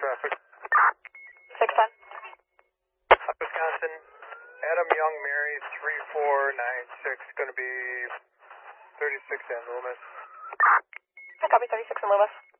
traffic. 610. Wisconsin, Adam Young, Mary, 3496, going to be 36 and Loomis. I copy 36 and Loomis.